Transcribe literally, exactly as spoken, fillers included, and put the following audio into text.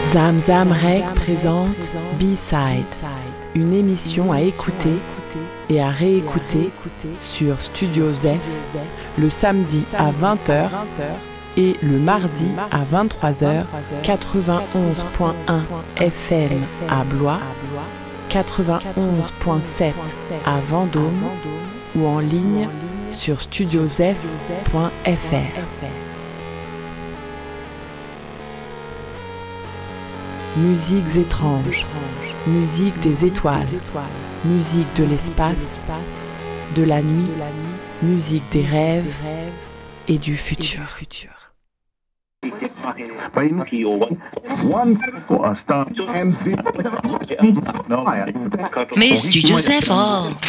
Zam Zam Rec présente B-Side, une émission à écouter et à réécouter sur Studio Zef le samedi à vingt heures et le mardi à vingt-trois heures, quatre-vingt-onze point un F M à Blois, quatre-vingt-onze point sept à Vendôme ou en ligne sur studiozef point f r. Musiques étranges, musique des étoiles, musique de l'espace, de la nuit, musique des rêves et du futur. Mais Studio Zef, oh